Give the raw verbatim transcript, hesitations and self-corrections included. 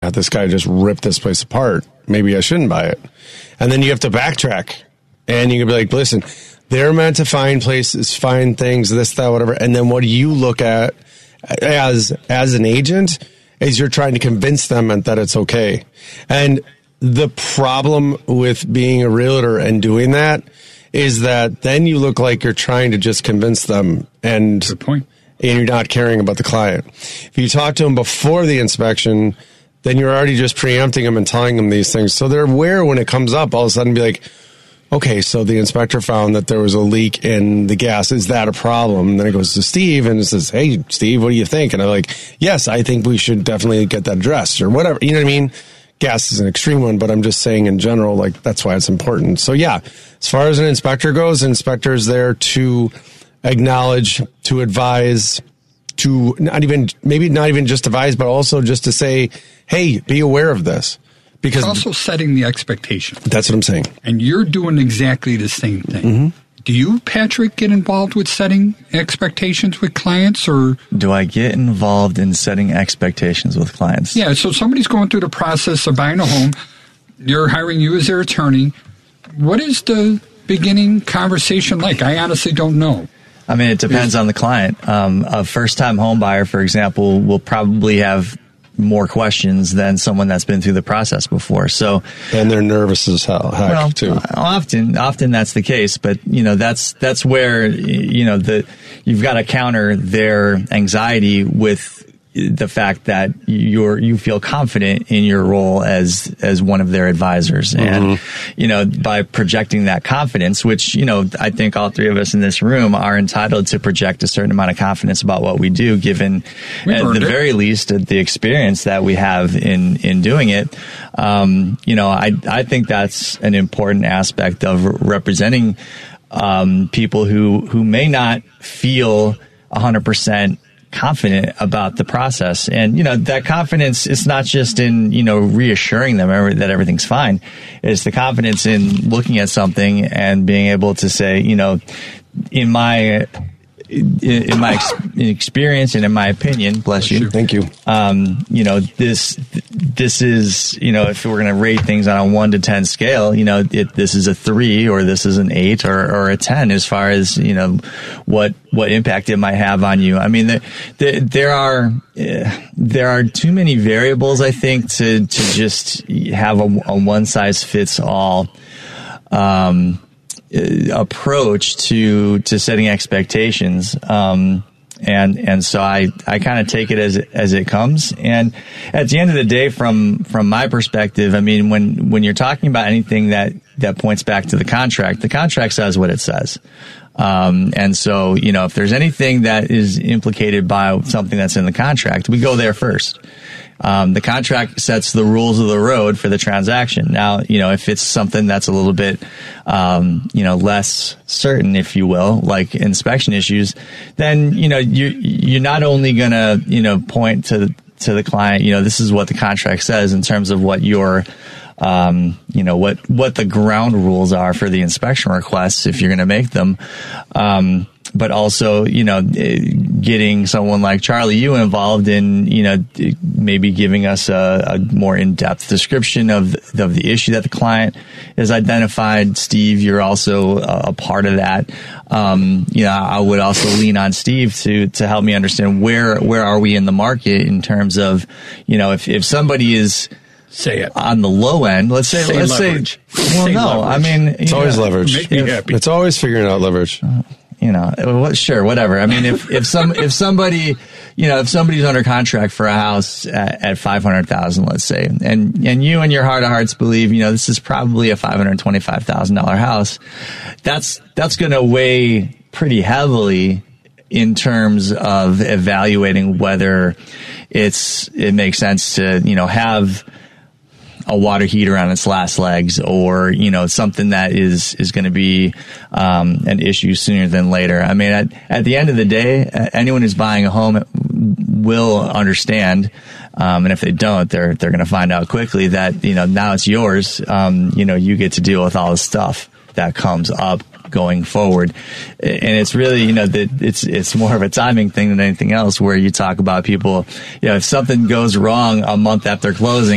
God, this guy just ripped this place apart. Maybe I shouldn't buy it. And then you have to backtrack. And you can be like, listen, they're meant to find places, find things, this, that, whatever. And then what do you look at as as an agent is you're trying to convince them that it's okay. And the problem with being a realtor and doing that is that then you look like you're trying to just convince them. And, Good point. and you're not caring about the client. If you talk to them before the inspection, then you're already just preempting them and telling them these things. So they're aware when it comes up, all of a sudden be like, okay, so the inspector found that there was a leak in the gas. Is that a problem? And then it goes to Steve and it says, hey, Steve, what do you think? And I'm like, yes, I think we should definitely get that addressed or whatever. You know what I mean? Gas is an extreme one, but I'm just saying in general, like, that's why it's important. So yeah, as far as an inspector goes, an inspector is there to acknowledge, to advise, to not even, maybe not even just advise, but also just to say, hey, be aware of this. Because it's also setting the expectation. That's what I'm saying. And you're doing exactly the same thing. Mm-hmm. Do you, Patrick, get involved with setting expectations with clients, or do I get involved in setting expectations with clients? Yeah, so somebody's going through the process of buying a home. You're hiring you as their attorney. What is the beginning conversation like? I honestly don't know. I mean, it depends on the client. Um, a first-time home buyer, for example, will probably have more questions than someone that's been through the process before. So, and they're nervous as hell, heck, well, too. Often, often that's the case. But you know, that's that's where you know the you've got to counter their anxiety with the fact that you're you feel confident in your role as as one of their advisors, mm-hmm. and you know, by projecting that confidence, which you know I think all three of us in this room are entitled to project a certain amount of confidence about what we do, given at the it. very least the experience that we have in in doing it. Um, you know, I I think that's an important aspect of representing um, people who who may not feel one hundred percent confident about the process. And, you know, that confidence is not just in, you know, reassuring them that everything's fine. It's the confidence in looking at something and being able to say, you know, in my, in my ex- experience and in my opinion, bless you. Thank you. Um, you know, this, this is, you know, if we're going to rate things on a one to ten scale, you know, it, this is a three or this is an eight or, or a ten as far as, you know, what, what impact it might have on you. I mean, the, the, there are, uh, there are too many variables, I think, to, to just have a, a one size fits all, um, approach to to setting expectations, um and and so I I kind of take it as as it comes. And at the end of the day, from from my perspective, I mean, when when you're talking about anything that that points back to the contract, the contract says what it says. Um, and so, you know, if there's anything that is implicated by something that's in the contract, we go there first. Um, the contract sets the rules of the road for the transaction. Now, you know, if it's something that's a little bit, um, you know, less certain, if you will, like inspection issues, then, you know, you, you're not only going to, you know, point to, to the client, you know, this is what the contract says in terms of what your, um, you know, what, what the ground rules are for the inspection requests, if you're going to make them. Um, but also, you know, getting someone like Charlie, you involved in, you know, maybe giving us a, a more in-depth description of the, of the issue that the client has identified. Steve, you're also a, a part of that. Um, you know, I would also lean on Steve to, to help me understand where, where are we in the market in terms of, you know, if, if somebody is, Say it. On the low end, let's say, say let's leverage. say, well, say no, leverage. I mean, it's always know, leverage. Make me happy. It's always figuring out leverage. Uh, you know, what, sure, whatever. I mean, if, if some, if somebody, you know, if somebody's under contract for a house at, at five hundred thousand, let's say, and, and you in your heart of hearts believe, you know, this is probably a five hundred twenty-five thousand dollars house, that's, that's going to weigh pretty heavily in terms of evaluating whether it's, it makes sense to, you know, have a water heater on its last legs, or, you know, something that is, is going to be, um, an issue sooner than later. I mean, at, at the end of the day, anyone who's buying a home will understand. Um, and if they don't, they're, they're going to find out quickly that, you know, now it's yours. Um, you know, you get to deal with all the stuff that comes up going forward. And it's really, you know, that it's, it's more of a timing thing than anything else, where you talk about people, you know, if something goes wrong a month after closing,